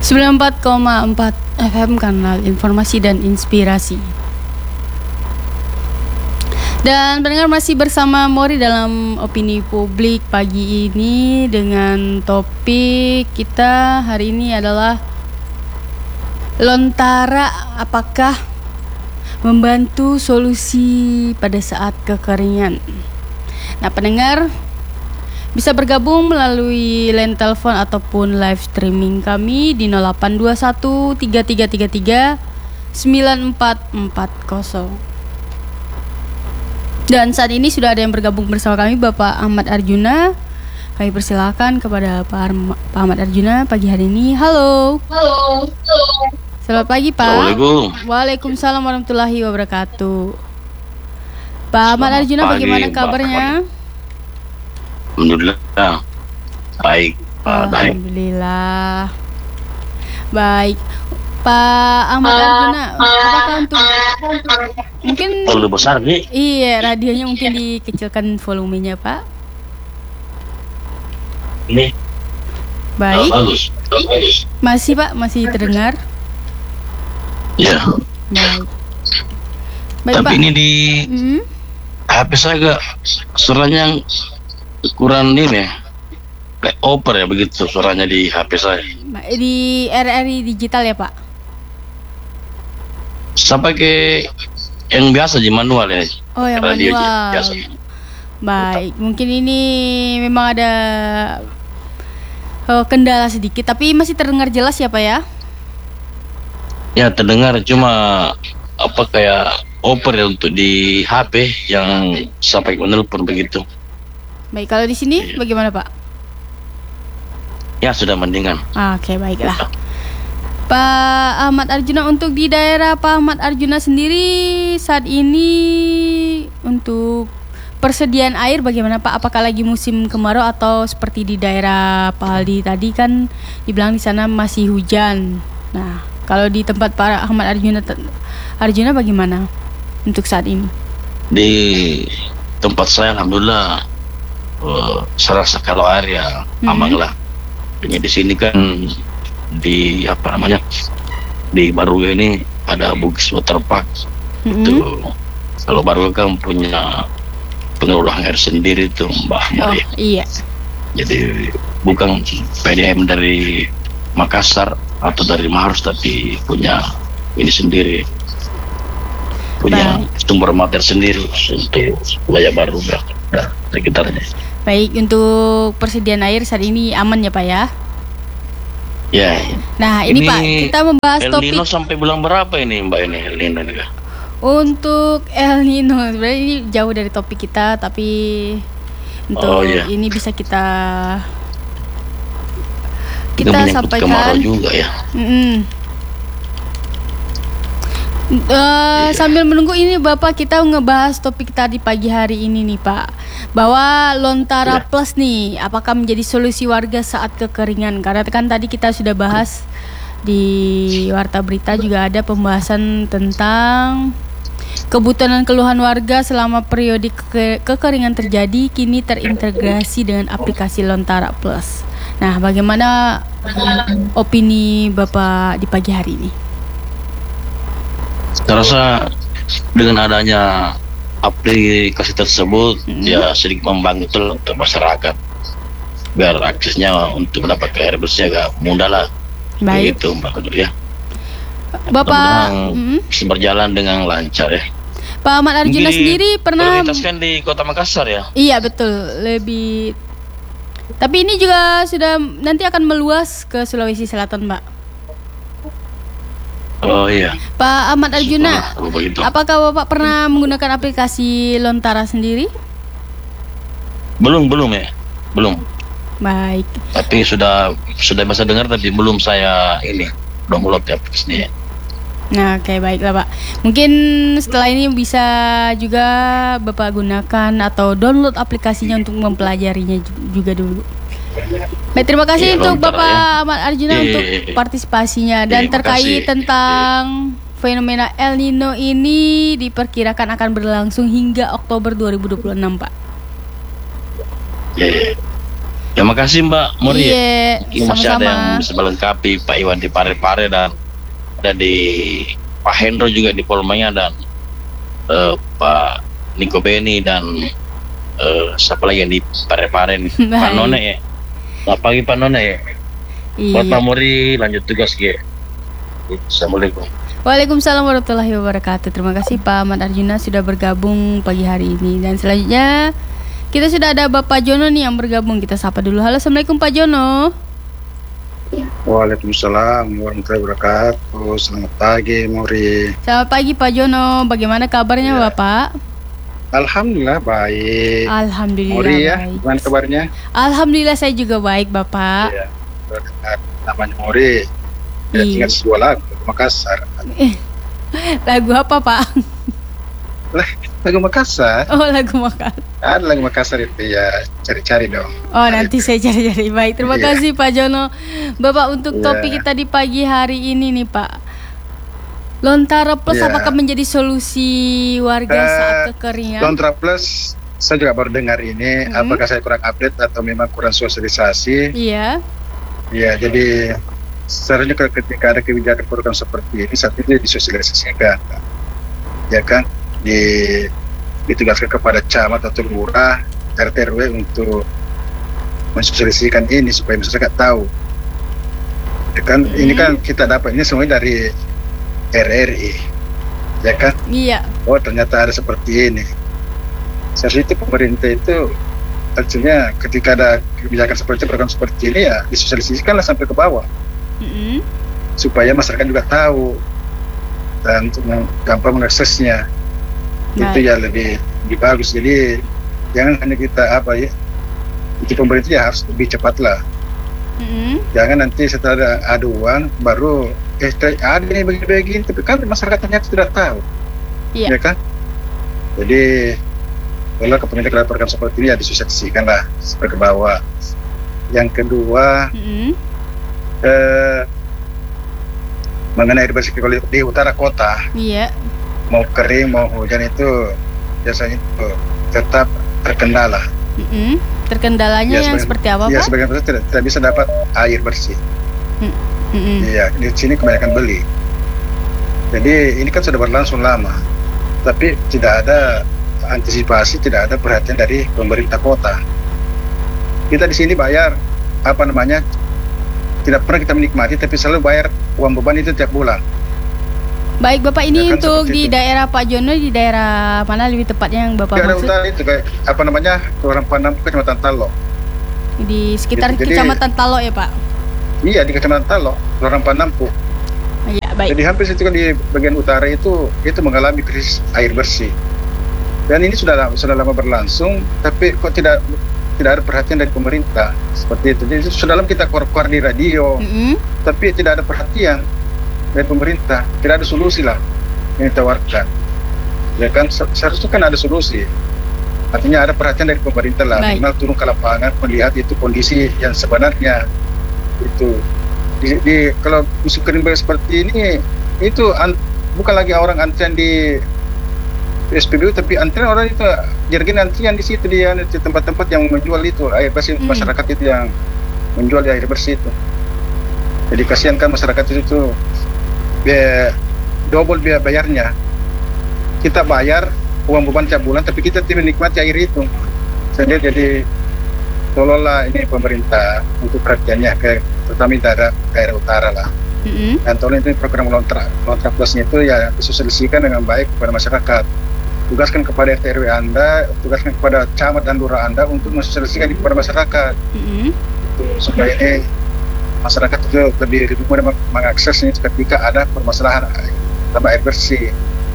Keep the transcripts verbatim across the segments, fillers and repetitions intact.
sembilan puluh empat koma empat F M, kanal informasi dan inspirasi. Dan pendengar, masih bersama Mori dalam Opini Publik pagi ini dengan topik kita hari ini adalah Lontara apakah membantu solusi pada saat kekeringan. Nah, pendengar bisa bergabung melalui line telepon ataupun live streaming kami di nol delapan dua satu tiga tiga tiga tiga sembilan empat empat nol. Dan saat ini sudah ada yang bergabung bersama kami, Bapak Ahmad Arjuna. Kami persilakan kepada Pak, Arma, Pak Ahmad Arjuna pagi hari ini. Halo. Halo. Selamat pagi, Pak. Assalamualaikum. Waalaikumsalam warahmatullahi wabarakatuh. Pak Ahmad Arjuna, pagi, bagaimana kabarnya? Alhamdulillah. Baik. Alhamdulillah. Baik. Pak Ahmad Arjuna, apakah untuk mungkin terlalu besar nih? Iya, radionya mungkin dikecilkan volumenya, Pak. Ini. Baik. Oh, bagus. Bagus. Masih, Pak, masih terdengar? Ya. Baik. Baik, Tapi Pak. ini di Hmm? H P saya agak suaranya kurang ini ya. Kayak over ya begitu suaranya di H P saya. Di R R I digital ya, Pak? Saya pakai yang biasa di manual ya. Oh, yang Radio manual. biasa. Baik, mungkin ini memang ada oh, kendala sedikit, tapi masih terdengar jelas ya, Pak ya? Ya, terdengar, cuma apa kayak over ya untuk di H P yang sampai menelpon begitu. Baik, kalau di sini bagaimana, Pak? Ya, sudah mendingan. Oke, baiklah. Pak Ahmad Arjuna, untuk di daerah Pak Ahmad Arjuna sendiri saat ini untuk persediaan air bagaimana, Pak? Apakah lagi musim kemarau atau seperti di daerah Pak Aldi tadi kan dibilang di sana masih hujan. Nah, kalau di tempat Pak Ahmad Arjuna Arjuna bagaimana untuk saat ini? Di tempat saya alhamdulillah uh, saya rasa kalau air ya Hmm. aman lah. Hanya di sini kan di apa namanya di Baru ini ada Bugis Water Park. Hmm. Itu kalau Baru kan punya pengelolaan air sendiri tuh, Mbak Oh, Mari. iya. Jadi bukan P D M dari Makassar atau dari Maharus, tapi punya ini sendiri, punya Baik. sumber mata sendiri untuk wilayah Baru dan sekitarnya. Baik, untuk persediaan air saat ini aman ya, Pak ya? Ya. Nah, ini, Pak, kita membahas El topik Nino sampai bulan berapa ini, Mbak, ini El Nino ini? untuk El Nino. Sebenarnya ini jauh dari topik kita, tapi untuk Oh, iya. ini bisa kita Itu kita menyangkut sampaikan. kemarau juga ya. Mm-mm. Uh, sambil menunggu ini Bapak, kita ngebahas topik tadi pagi hari ini nih, Pak, bahwa Lontara Ya. Plus nih apakah menjadi solusi warga saat kekeringan. Karena kan tadi kita sudah bahas di Warta Berita, juga ada pembahasan tentang kebutuhan dan keluhan warga selama periode ke- kekeringan terjadi kini terintegrasi dengan aplikasi Lontara Plus. Nah, bagaimana opini Bapak di pagi hari ini? Saya rasa dengan adanya aplikasi tersebut Hmm. ya sedikit membantu untuk masyarakat biar aksesnya untuk mendapat air bersih agak mudah lah. Baik. Begitu, Mbak Kudur ya. Bapak, Mudah-mudahan mm, bisa berjalan dengan lancar ya. Pak Ahmad Arjuna Mungkin sendiri pernah? prioritaskan di Kota Makassar ya. Iya, betul, lebih. Tapi ini juga sudah nanti akan meluas ke Sulawesi Selatan, Mbak. Oh iya. Pak Ahmad Arjuna, Syukurlah kalau begitu. apakah Bapak pernah menggunakan aplikasi Lontara sendiri? Belum belum ya, belum. Baik. Tapi sudah sudah bisa dengar, tapi belum saya ini download ya aplikasinya. Nah, oke, baiklah, Pak. Mungkin setelah ini bisa juga Bapak gunakan atau download aplikasinya untuk mempelajarinya ju- juga dulu. Baik, terima kasih Iya, untuk Lontara Bapak ya. Ahmad Arjuna Iya, untuk iya, iya. partisipasinya. Dan Terima terkait kasih. tentang fenomena El Nino ini diperkirakan akan berlangsung hingga Oktober dua ribu dua puluh enam, Pak. Ya, ya. Terima kasih Mbak Muri. Iya, Mungkin masih ada sama-sama. yang bisa melengkapi Pak Iwan di Parepare dan ada di Pak Hendro juga di Polmaya dan eh, Pak Niko Beni dan eh, siapa lagi yang di Parepare nih? Pak Baik. None ya. Selamat pagi Pak None ya. Buat Iya. Pak Muri lanjut tugas ya. Assalamualaikum. Waalaikumsalam warahmatullahi wabarakatuh. Terima kasih Pak Ahmad Arjuna sudah bergabung pagi hari ini. Dan selanjutnya kita sudah ada Bapak Jono nih yang bergabung. Kita sapa dulu. Halo, Assalamualaikum Pak Jono. Waalaikumsalam warahmatullahi wabarakatuh. Selamat pagi, Muri. Selamat pagi Pak Jono. Bagaimana kabarnya Ya. Bapak? Alhamdulillah baik. Alhamdulillah Muri ya, baik. gimana kabarnya? Alhamdulillah saya juga baik Bapak. Iya. Namanya Muri. Ya, Iya. ingat sebuah lagu Makassar. Lagu apa Pak? Lah, lagu Makassar. Oh, lagu makan. Ada lagu Makassar itu ya, cari-cari dong. Oh, nanti saya cari-cari. Baik, terima Iya. kasih Pak Jono. Bapak, untuk Iya. topik kita di pagi hari ini nih Pak, Lontara Plus Iya. apakah menjadi solusi warga Eh, saat kekeringan? Lontra Plus, saya juga baru dengar ini. Mhm. Apakah saya kurang update atau memang kurang sosialisasi? Iya. Ya, jadi seharusnya kalau ketika ada kebijakan program seperti ini, saat itu disosialisasikan, ya kan, di ditugaskan kepada camat atau lurah, R T R W untuk mensosialisasikan ini supaya masyarakat tahu. Ya kan, Hmm. ini kan kita dapat ini semuanya dari R R I, ya kan. Iya. Oh ternyata ada seperti ini. Seharusnya itu pemerintah itu artinya ketika ada kebijakan seperti program seperti ini ya disosialisasikanlah sampai ke bawah Mm-mm. supaya masyarakat juga tahu dan untuk meng- gampang mengaksesnya. Itu Baik. ya lebih lebih bagus. Jadi jangan hanya kita apa ya, itu pemerintah ya harus lebih cepat lah. Mm-mm. Jangan nanti setelah ada aduan baru eh te- ada ini begini-begini, tapi kan masyarakat ternyata tidak tahu, Iya. ya kan? Jadi kalau kepentingan program seperti ini ya disosialisasikan lah sampai ke bawah. Yang kedua Mm-mm. eh, mengenai air bersih kalau di utara kota Iya. mau kering mau hujan itu biasanya itu tetap terkendala. Mm-mm. Terkendalanya Ya, yang sebagai- seperti apa Ya Pak? sebagian besar tidak, tidak bisa dapat air bersih. Mm-mm. Iya, di sini kebanyakan beli. Jadi ini kan sudah berlangsung lama, tapi tidak ada antisipasi, tidak ada perhatian dari pemerintah kota. Kita di sini bayar apa namanya, tidak pernah kita menikmati, tapi selalu bayar uang beban itu tiap bulan. Baik Bapak, ini Ya kan, untuk seperti di itu. daerah Pak Jono, di daerah mana lebih tepatnya yang Bapak Daerah maksud? utara itu kayak apa namanya, Kelurahan Pandang, Kecamatan Talo. Di sekitar Jadi- Kecamatan Talo ya Pak? Iya di Kecamatan Talo, Kelurahan Pandampu. Iya, baik. Jadi hampir situ kan di bagian utara itu itu mengalami krisis air bersih. Dan ini sudah lama, sudah lama berlangsung, tapi kok tidak tidak ada perhatian dari pemerintah seperti itu. Jadi sudah lama kita keluar-keluar di radio, Mm-mm. tapi tidak ada perhatian dari pemerintah, tidak ada solusi lah yang ditawarkan. Ya kan se- seharusnya kan ada solusi. Artinya ada perhatian dari pemerintah lah, Baik. minimal turun ke lapangan melihat itu kondisi yang sebenarnya itu. Di, di kalau musim kering seperti ini itu an, bukan lagi orang antrian di S P B U, tapi antrian orang itu jargon antrian di situ di, di tempat-tempat yang menjual itu air bersih. Hmm. Masyarakat itu yang menjual air bersih itu. Jadi kasihan kan masyarakat itu tuh biaya double biaya bayarnya. Kita bayar uang beban tiap bulan, tapi kita tidak menikmati air itu. Jadi jadi tolonglah ini pemerintah untuk perhatiannya ke terutama di daerah daerah utara lah. Mm-mm. Dan tolong itu program Lontra Lontra Plusnya itu ya disosialisasikan dengan baik kepada masyarakat. Tugaskan kepada R T R W Anda, tugaskan kepada camat dan lurah Anda untuk mensosialisasikan kepada masyarakat. Mm-mm. Supaya ini masyarakat itu lebih lebih mudah meng- mengaksesnya ketika ada permasalahan air, terutama air bersih.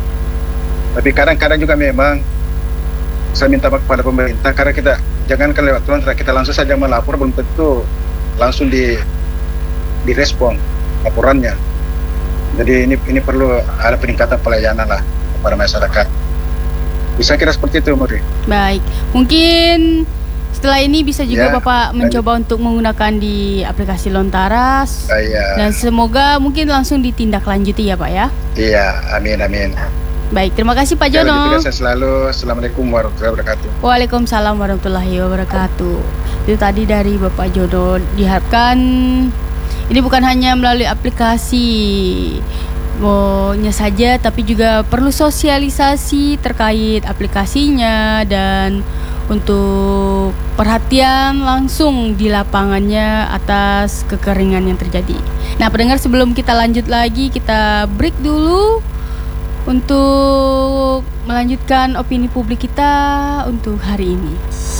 Tapi kadang-kadang juga memang saya minta kepada pemerintah, karena kita jangan kan lewat Lontra, kita langsung saja melapor belum tentu langsung di direspon laporannya. Jadi ini ini perlu ada peningkatan pelayanan lah kepada masyarakat. Bisa kira seperti itu, Muri. Baik, mungkin setelah ini bisa juga Ya, Bapak mencoba untuk menggunakan di aplikasi Lontara s- Iya, dan semoga mungkin langsung ditindaklanjuti ya Pak ya. iya, amin, amin. Baik, terima kasih Pak Ya, Jono. begitu, saya selalu. Assalamualaikum warahmatullahi wabarakatuh. Waalaikumsalam warahmatullahi wabarakatuh. Itu tadi dari Bapak Jono. Diharapkan ini bukan hanya melalui aplikasi nya saja, tapi juga perlu sosialisasi terkait aplikasinya dan untuk perhatian langsung di lapangannya atas kekeringan yang terjadi. Nah, pendengar, sebelum kita lanjut lagi, kita break dulu untuk melanjutkan opini publik kita untuk hari ini.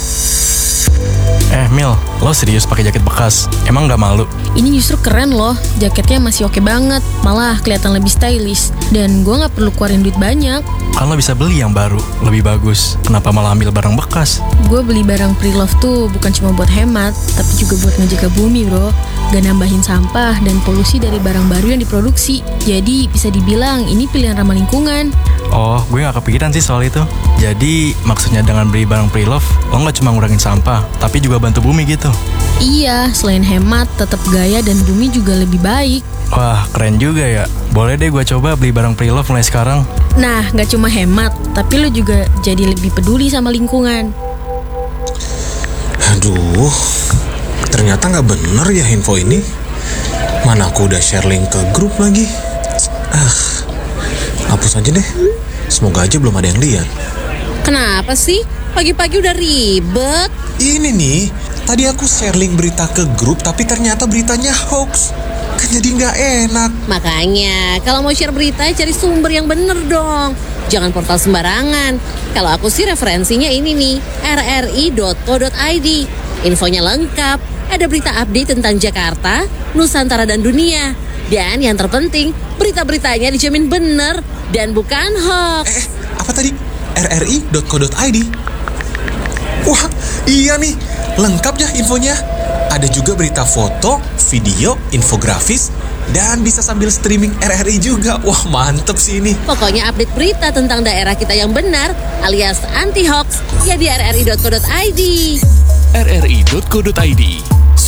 Eh Mil, lo serius pakai jaket bekas? Emang gak malu? Ini justru keren loh, jaketnya masih oke banget, malah kelihatan lebih stylish. Dan gue gak perlu keluarin duit banyak. Kan lo bisa beli yang baru, lebih bagus. Kenapa malah ambil barang bekas? Gue beli barang pre-love tuh bukan cuma buat hemat, tapi juga buat ngejaga bumi bro. Gak nambahin sampah dan polusi dari barang baru yang diproduksi. Jadi bisa dibilang ini pilihan ramah lingkungan. Oh, gue gak kepikiran sih soal itu. Jadi maksudnya dengan beli barang pre-love, lo gak cuma ngurangin sampah, tapi juga bantu bumi gitu? Iya, selain hemat, tetap gaya dan bumi juga lebih baik. Wah, keren juga ya. Boleh deh gue coba beli barang pre-love mulai sekarang. Nah, gak cuma hemat, tapi lo juga jadi lebih peduli sama lingkungan. Aduh, ternyata gak bener ya info ini. Mana aku udah share link ke grup lagi. Ah, hapus aja deh. Semoga aja belum ada yang lihat. Kenapa sih? Pagi-pagi udah ribet. Ini nih, tadi aku share link berita ke grup, tapi ternyata beritanya hoax. Kan jadi nggak enak. Makanya, kalau mau share berita, cari sumber yang bener dong. Jangan portal sembarangan. Kalau aku sih referensinya ini nih, r r i dot co dot i d. Infonya lengkap, ada berita update tentang Jakarta, Nusantara, dan dunia. Dan yang terpenting, berita-beritanya dijamin bener dan bukan hoax. Eh, apa tadi? r r i dot co dot i d. Wah, iya nih, lengkap ya infonya. Ada juga berita foto, video, infografis, dan bisa sambil streaming R R I juga. Wah, mantep sih ini. Pokoknya update berita tentang daerah kita yang benar, alias anti-hoax, ya di r r i dot co dot i d. r r i dot co dot i d,